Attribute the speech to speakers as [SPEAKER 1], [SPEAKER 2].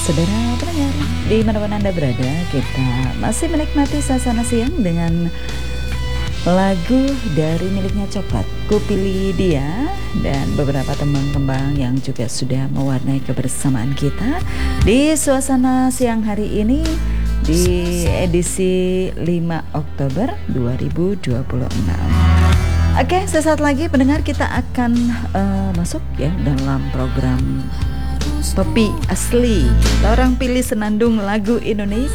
[SPEAKER 1] Saudara pendengar, dimanapun Anda berada, kita masih menikmati suasana siang dengan lagu dari miliknya Coklat, Ku Pilih Dia, dan beberapa tembang-tembang yang juga sudah mewarnai kebersamaan kita di suasana siang hari ini di edisi 5 Oktober 2026. Oke, sesaat lagi pendengar kita akan masuk ya dalam program Topi Asli. Orang pilih senandung lagu Indonesia.